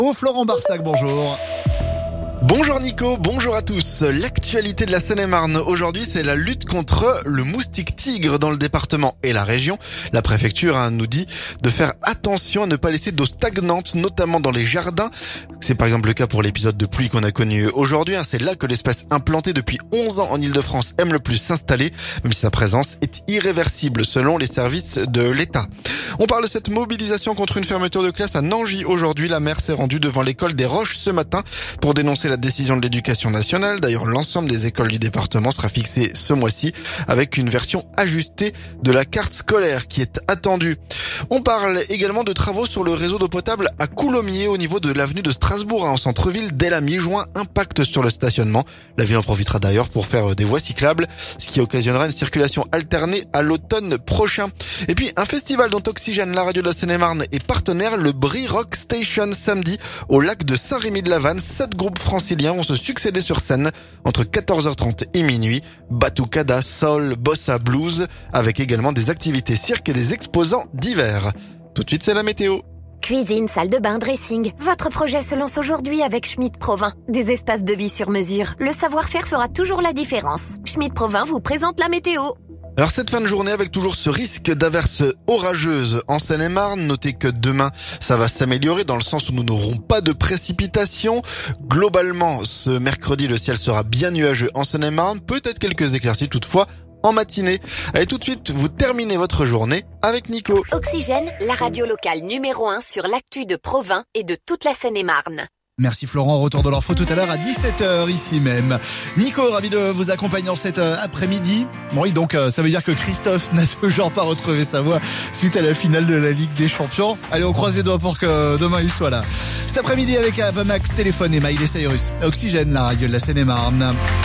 météo. Florent Barsac, bonjour. Bonjour Nico, bonjour à tous. L'actualité de la Seine-et-Marne aujourd'hui, c'est la lutte contre le moustique tigre dans le département et la région. La préfecture nous dit de faire attention à ne pas laisser d'eau stagnante, notamment dans les jardins. C'est par exemple le cas pour l'épisode de pluie qu'on a connu aujourd'hui. C'est là que l'espèce implantée depuis 11 ans en Ile-de-France aime le plus s'installer, même si sa présence est irréversible selon les services de l'État. On parle de cette mobilisation contre une fermeture de classe à Nangy. Aujourd'hui, la maire s'est rendue devant l'école des Roches ce matin pour dénoncer la décision de l'éducation nationale. D'ailleurs, l'ensemble des écoles du département sera fixé ce mois-ci avec une version ajustée de la carte scolaire qui est attendue. On parle également de travaux sur le réseau d'eau potable à Coulommiers au niveau de l'avenue de Strasbourg en centre-ville dès la mi-juin. Impact sur le stationnement. La ville en profitera d'ailleurs pour faire des voies cyclables, ce qui occasionnera une circulation alternée à l'automne prochain. Et puis un festival dont Oxygène, la radio de la Seine-et-Marne, est partenaire, le Brie Rock Station samedi au lac de Saint-Rémy-de-la-Vanne. 7 groupes franciliens vont se succéder sur scène entre 14h30 et minuit. Batucada, soul, bossa, blues, avec également des activités cirque et des exposants divers. Tout de suite, c'est la météo. Cuisine, salle de bain, dressing. Votre projet se lance aujourd'hui avec Schmitt Provins. Des espaces de vie sur mesure. Le savoir-faire fera toujours la différence. Schmitt Provins vous présente la météo. Alors cette fin de journée avec toujours ce risque d'averses orageuses en Seine-et-Marne. Notez que demain, ça va s'améliorer dans le sens où nous n'aurons pas de précipitations. Globalement, ce mercredi, le ciel sera bien nuageux en Seine-et-Marne. Peut-être quelques éclaircies toutefois en matinée. Allez, tout de suite, vous terminez votre journée avec Nico. Oxygène, la radio locale numéro 1 sur l'actu de Provins et de toute la Seine-et-Marne. Merci Florent, retour de l'info tout à l'heure à 17h ici même. Nico, ravi de vous accompagner en cet après-midi. Bon, oui, donc ça veut dire que Christophe n'a toujours pas retrouvé sa voix suite à la finale de la Ligue des Champions. Allez, on croise les doigts pour que demain il soit là. Cet après-midi avec Avamax, Téléphone et Miley Cyrus. Oxygène, la radio de la Seine-et-Marne.